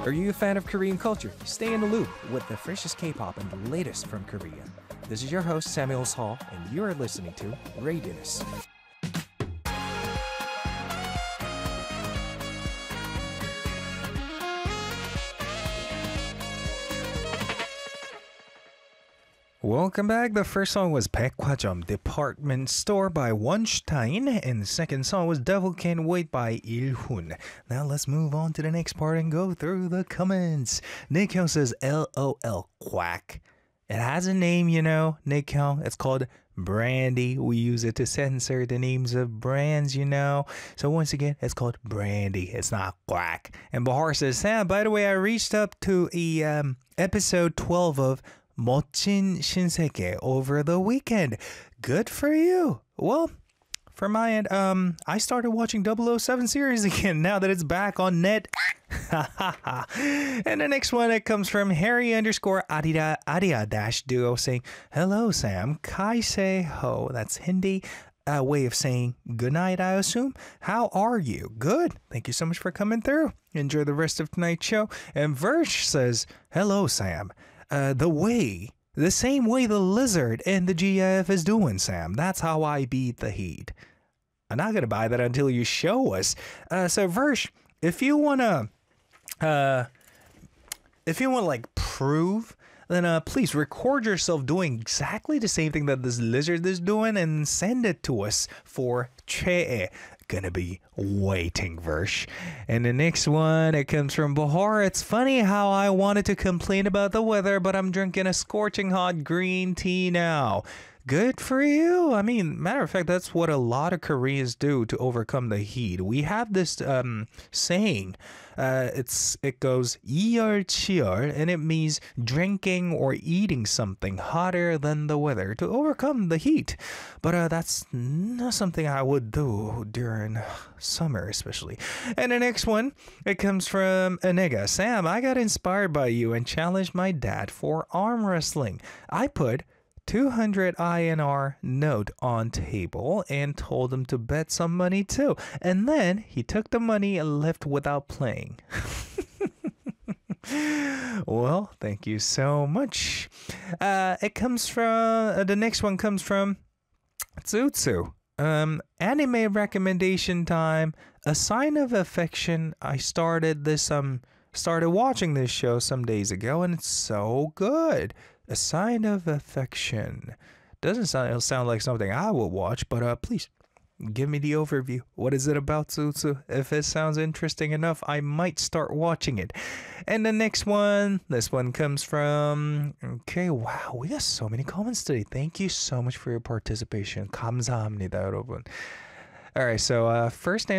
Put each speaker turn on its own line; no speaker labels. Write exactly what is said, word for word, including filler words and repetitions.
Are you a fan of Korean culture? Stay in the loop with the freshest K-pop and the latest from Korea. This is your host Samuel Hall, and you are listening to Radius. Welcome back. The first song was 백화점 Department Store by Wonstein, and the second song was Devil Can't Wait by Il-hun. Now let's move on to the next part and go through the comments. Nick Hyung says L O L quack. It has a name, you know, Nick Hyung. It's called Brandy. We use it to censor the names of brands, you know. So once again, it's called Brandy. It's not quack. And Bahar says, Sam, by the way, I reached up to a um, episode twelve of 멋진 신세계 over the weekend. Good for you. Well, for my end, um, I started watching double oh seven series again now that it's back on net. And the next one, it comes from Harry underscore Arya Arya dash duo saying, hello, Sam. Kai se ho. That's Hindi. A way of saying good night, I assume. How are you? Good. Thank you so much for coming through. Enjoy the rest of tonight's show. And Versh says, hello, Sam. Uh, the way, the same way the lizard and the G I F is doing, Sam. That's how I beat the heat. I'm not going to buy that until you show us. Uh, so, Versh, if you want to, uh, if you want to, like, prove, then uh, please record yourself doing exactly the same thing that this lizard is doing and send it to us for Che. Gonna be waiting, Versh. And the next one, it comes from Bahar. It's funny how I wanted to complain about the weather, but I'm drinking a scorching hot green tea now. Good for you. I mean, matter of fact, that's what a lot of Koreans do to overcome the heat. We have this um, saying. Uh, it's it goes 이열치열, and it means drinking or eating something hotter than the weather to overcome the heat. But uh, that's not something I would do during summer, especially. And the next one, it comes from Anega. Sam, I got inspired by you and challenged my dad for arm wrestling. I put two hundred I N R note on table and told him to bet some money too. And then he took the money and left without playing. Well, thank you so much. Uh, it comes from, uh, the next one comes from Tsutsu. Um, anime recommendation time. A Sign of Affection. I started this, um, started watching this show some days ago and it's so good. A Sign of Affection. Doesn't sound, sound like something I will watch, but uh, please give me the overview. What is it about, Tsutsu? If it sounds interesting enough, I might start watching it. And the next one, this one comes from, okay, wow, we got so many comments today. Thank you so much for your participation. 감사합니다, 여러분. All right, so uh, first